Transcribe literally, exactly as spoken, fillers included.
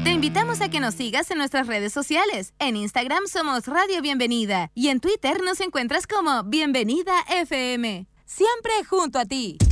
Te invitamos a que nos sigas en nuestras redes sociales. En Instagram somos Radio Bienvenida y en Twitter nos encuentras como Bienvenida F M. Siempre junto a ti.